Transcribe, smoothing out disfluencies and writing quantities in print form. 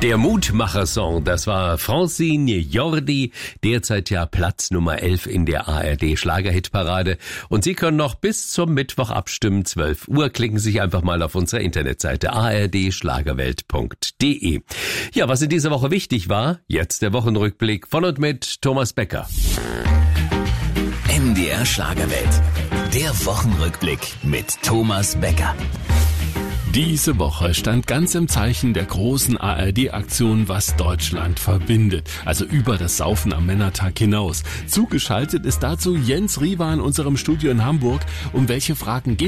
Der Mutmacher-Song, das war Francine Jordi, derzeit ja Platz Nummer 11 in der ARD-Schlagerhitparade. Und Sie können noch bis zum Mittwoch abstimmen, 12 Uhr. Klicken Sie sich einfach mal auf unsere Internetseite ardschlagerwelt.de. Ja, was in dieser Woche wichtig war, jetzt der Wochenrückblick von und mit Thomas Becker. MDR Schlagerwelt, der Wochenrückblick mit Thomas Becker. Diese Woche stand ganz im Zeichen der großen ARD-Aktion Was Deutschland verbindet, also über das Saufen am Männertag hinaus. Zugeschaltet ist dazu Jens Riewer in unserem Studio in Hamburg. Um welche Fragen geht